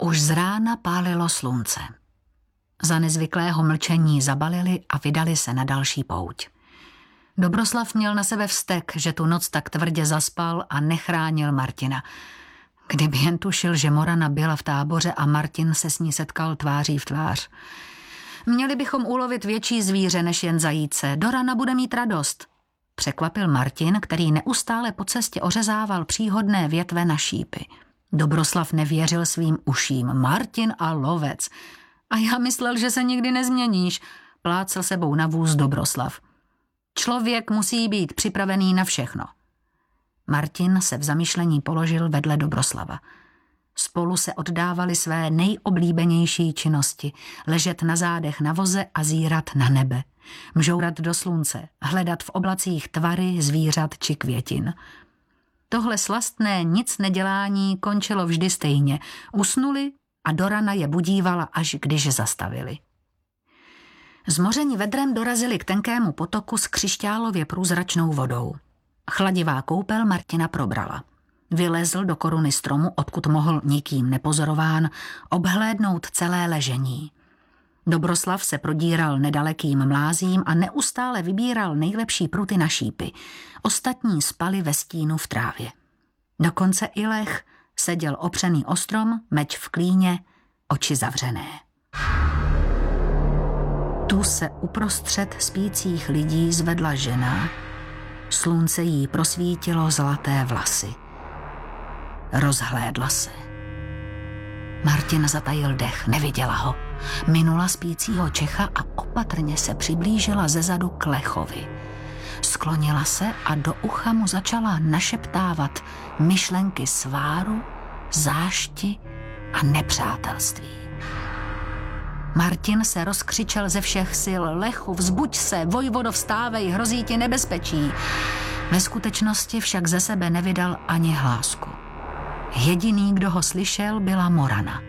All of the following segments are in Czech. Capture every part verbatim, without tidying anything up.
Už z rána pálilo slunce. Za nezvyklého mlčení zabalili a vydali se na další pouť. Dobroslav měl na sebe vztek, že tu noc tak tvrdě zaspal a nechránil Martina. Kdyby jen tušil, že Morana byla v táboře a Martin se s ní setkal tváří v tvář. Měli bychom ulovit větší zvíře než jen zajíce. Do rana bude mít radost. Překvapil Martin, který neustále po cestě ořezával příhodné větve na šípy. Dobroslav nevěřil svým uším. Martin a lovec. A já myslel, že se nikdy nezměníš, plácel sebou na vůz Dobroslav. Člověk musí být připravený na všechno. Martin se v zamyšlení položil vedle Dobroslava. Spolu se oddávali své nejoblíbenější činnosti. Ležet na zádech na voze a zírat na nebe. Mžourat do slunce, hledat v oblacích tvary zvířat či květin. Tohle slastné nic nedělání končilo vždy stejně. Usnuli a do rana je budívala, až když zastavili. Zmoření vedrem dorazili k tenkému potoku s křišťálově průzračnou vodou. Chladivá koupel Martina probrala. Vylezl do koruny stromu, odkud mohl nikým nepozorován obhlédnout celé ležení. Dobroslav se prodíral nedalekým mlázím a neustále vybíral nejlepší pruty na šípy. Ostatní spali ve stínu v trávě. Dokonce i Lech seděl opřený o strom, meč v klíně, oči zavřené. Tu se uprostřed spících lidí zvedla žena, slunce jí prosvítilo zlaté vlasy. Rozhlédla se. Martin zatajil dech, neviděla ho. Minula spícího Čecha a opatrně se přiblížila zezadu k Lechovi. Sklonila se a do ucha mu začala našeptávat myšlenky sváru, zášti a nepřátelství. Martin se rozkřičel ze všech sil. Lechu, vzbuď se, vojvodo, vstávej, hrozí ti nebezpečí. Ve skutečnosti však ze sebe nevydal ani hlásku. Jediný, kdo ho slyšel, byla Morana.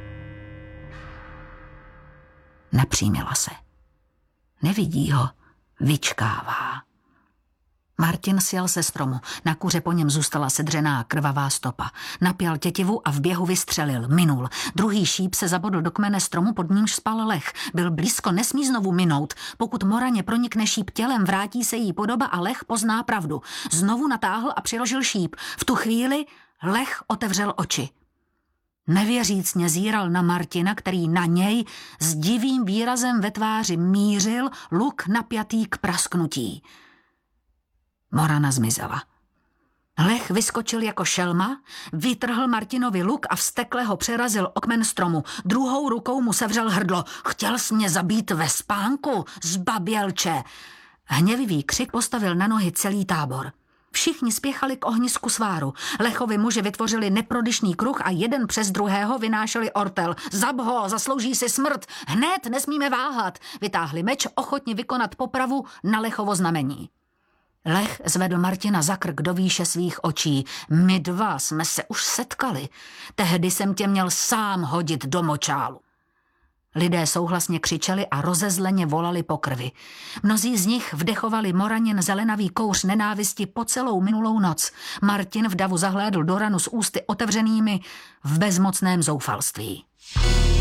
Napřímila se. Nevidí ho, vyčkává. Martin sjel se stromu, na kuře po něm zůstala sedřená krvavá stopa. Napěl tětivu a v běhu vystřelil, minul. Druhý šíp se zabodl do kmene stromu, pod nímž spal Lech. Byl blízko, nesmí znovu minout. Pokud Moraně pronikne šíp tělem, vrátí se jí podoba a Lech pozná pravdu. Znovu natáhl a přiložil šíp. V tu chvíli Lech otevřel oči. Nevěřícně zíral na Martina, který na něj s divým výrazem ve tváři mířil, luk napjatý k prasknutí. Morana zmizela. Lech vyskočil jako šelma, vytrhl Martinovi luk a vztekle ho přerazil o kmen stromu. Druhou rukou mu sevřel hrdlo. Chtěl jsi mě zabít ve spánku, zbabělče. Hněvivý křik postavil na nohy celý tábor. Všichni spěchali k ohnisku sváru. Lechovi muži vytvořili neprodyšný kruh a jeden přes druhého vynášeli ortel. Zab ho, zaslouží si smrt. Hned, nesmíme váhat. Vytáhli meč, ochotni vykonat popravu na Lechovo znamení. Lech zvedl Martina za krk do výše svých očí. My dva jsme se už setkali. Tehdy jsem tě měl sám hodit do močálu. Lidé souhlasně křičeli a rozezleně volali po krvi. Mnozí z nich vdechovali Moranin zelenavý kouř nenávisti po celou minulou noc. Martin v davu zahlédl do ranu s ústy otevřenými v bezmocném zoufalství.